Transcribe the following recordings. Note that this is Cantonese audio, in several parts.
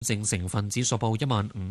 證成分指數報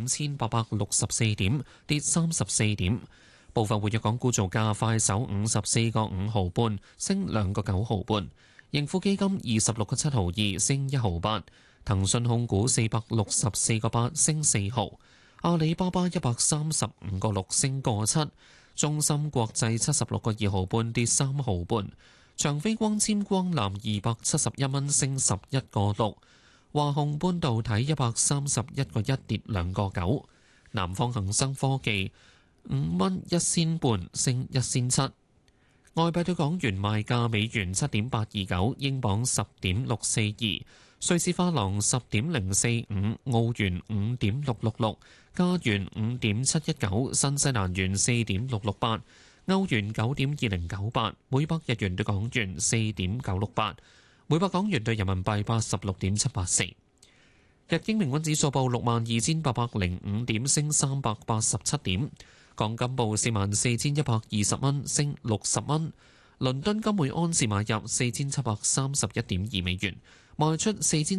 15864點，跌34點。部分活躍港股造價，快手54個5毫半，升2個9毫半；盈富基金26個7毫2，升1毫8；騰訊控股464個8，升4毫；阿里巴巴135個6，升個7；中芯國際76個2毫半，跌3毫半；長飛光纖光纜271蚊，升11個6；華虹半導體131個1，跌2個9；南方恒生科技5蚊1仙半，升1仙7。外幣對港元賣價：美元7.829，英鎊10.642，瑞士法郎10.045，澳元5.666，加元5.719，新西蘭元4.668，歐元9.2098，每百日元對港元4.968，每百港元對人民幣86.784。日經平均指數報62,805點，升387點。港金報44,120蚊，升60蚊。倫敦金每盎司買入4,731.2美元，賣出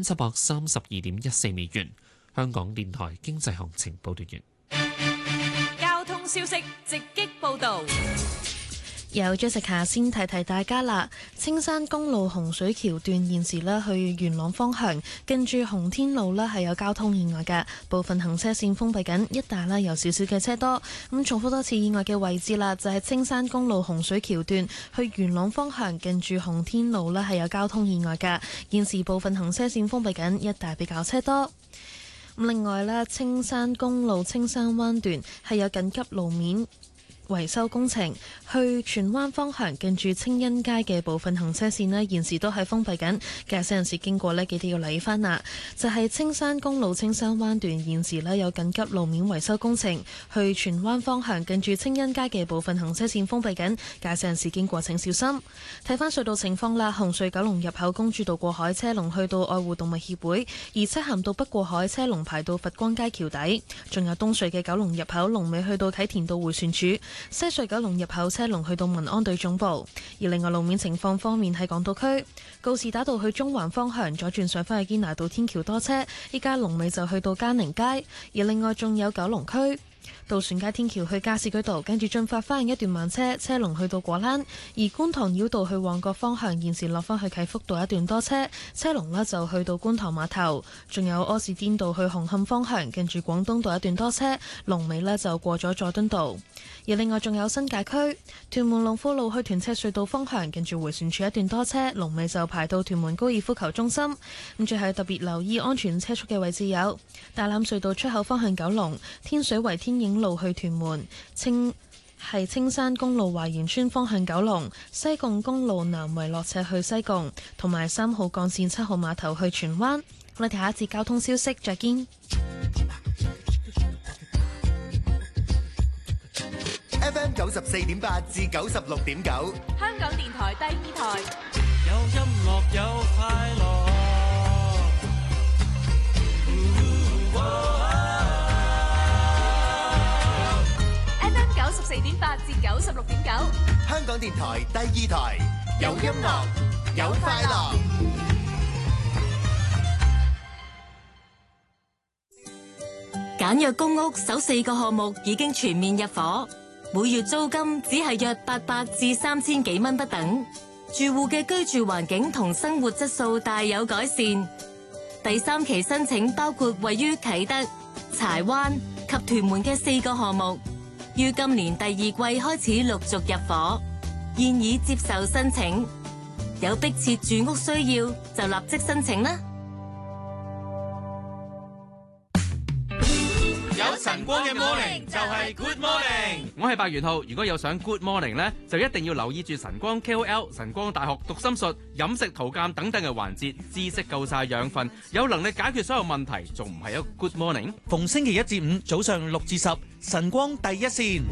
4,732.14美元。香港電台經濟行情報道完。 交通消息直擊報導。 有Jessica先提提大家啦，青山公路洪水橋段現時呢去元朗方向，近住洪天路呢係有交通意外嘅，部分行車線封閉緊，一帶呢有少少嘅車多。咁重複多次意外嘅位置啦，就係青山公路洪水橋段去元朗方向，近住洪天路呢係有交通意外嘅，現時部分行車線封閉緊，一帶比較車多。另外呢，青山公路青山灣段係有緊急路面維修工程，去荃灣方向近住青欣街嘅部分行車線呢，現時都係封閉緊，駕駛人士經過呢，記得要留意翻啦。就係青山公路青山灣段現時呢有緊急路面維修工程，去荃灣方向近住青欣街嘅部分行車線封閉緊，駕駛人士經過請小心。睇翻隧道情況啦，紅隧九龍入口公主道過海車龍去到愛護動物協會，而漆咸道北過海車龍排到佛光街橋底，仲有東隧嘅九龍入口龍尾去到啟田道迴旋處。西隧九龍入口車龍去到民安隊總部，而另外路面情況方面喺港島區，告士打道去中環方向左轉上返去堅拿道天橋多車，依家龍尾就去到嘉寧街，而另外仲有九龍區渡船街天橋去加士居道，跟住進發翻一段慢車，車龍去到果欄；而觀塘繞道去旺角方向，現時落翻去啟福道一段多車，車龍呢就去到觀塘碼頭；仲有柯士甸道去紅磡方向，跟住廣東道一段多車，龍尾呢就過咗佐敦道。而另外仲有新界區屯門龍富路去屯赤隧道方向，跟住迴旋處一段多車，龍尾就排到屯門高爾夫球中心。咁最後特別留意安全車速嘅位置有大欖隧道出口方向九龍、天水圍天影路去屯門、青山公路華園村方向九龍、西貢公路南圍落斜去西貢，同埋3號幹線7號碼頭去荃灣。我哋睇下一節交通消息，再見。 FM 94.8至96.9， 香港電台第2台， 有音樂有快樂。 FM 94.8至96.9， 香港電台第2台，有音樂有快樂。 簡約公屋首4個項目已經全面入伙，每月租金只係約800至3000幾蚊不等，住戶嘅居住環境同生活質素大有改善。第3期申請包括位於啟德、柴灣及屯門嘅4個項目，於今年第2季開始陸續入伙，現已接受申請。有迫切住屋需要就立即申請啦。 有晨光嘅 morning 就係 good morning， 我係白元浩。如果有想 good morning 呢，就一定要留意住晨光 KOL、晨光大學讀心術、飲食圖鑑等等嘅環節，知識夠晒養分，有能力解決所有問題，仲唔係一個 good morning？ 逢星期1至5早上6至10，晨光第一線。